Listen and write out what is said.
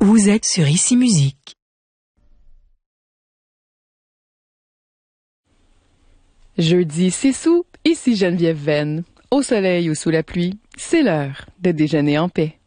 Vous êtes sur Ici Musique. Jeudi 6 août, ici Geneviève Venn. Au soleil ou sous la pluie, c'est l'heure de déjeuner en paix.